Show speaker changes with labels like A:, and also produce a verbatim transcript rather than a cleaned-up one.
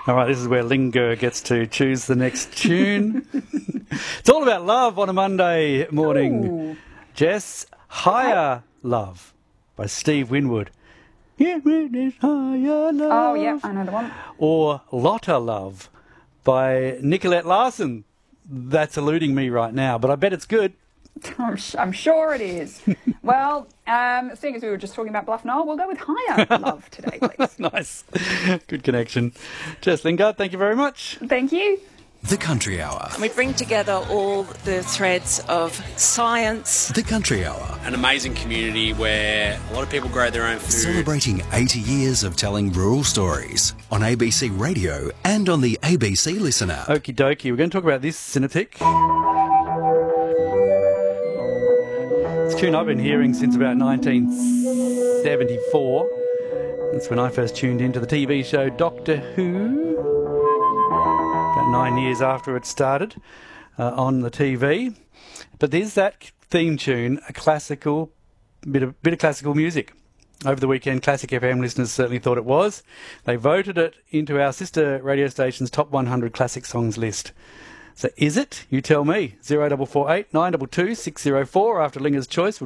A: All right, this is where Linger gets to choose the next tune. It's all about love on a Monday morning.
B: Ooh.
A: Jess, Higher Love by Steve Winwood. Yeah, it's Higher Love.
B: Oh, yeah, I know the one.
A: Or Lotta Love by Nicolette Larson. That's eluding me right now, but I bet it's good.
B: I'm, sh- I'm sure it is. Well, um, seeing as we were just talking about Bluff Knoll, we'll go with Higher Love today, please.
A: Nice. Good connection. Jess Lingard, thank you very much.
B: Thank you.
C: The Country Hour.
D: We bring together all the threads of science.
C: The Country Hour.
E: An amazing community where a lot of people grow their own food.
C: Celebrating eighty years of telling rural stories on A B C Radio and on the A B C Listen app.
A: Okie dokie. We're going to talk about this in a tick. It's a tune I've been hearing since about nineteen seventy-four. That's when I first tuned into the T V show Doctor Who. About nine years after it started uh, on the T V. But there's that theme tune, a classical, bit of, bit of classical music. Over the weekend, Classic F M listeners certainly thought it was. They voted it into our sister radio station's top one hundred classic songs list. So is it? You tell me. zero four four eight nine two two six zero four after Linger's Choice.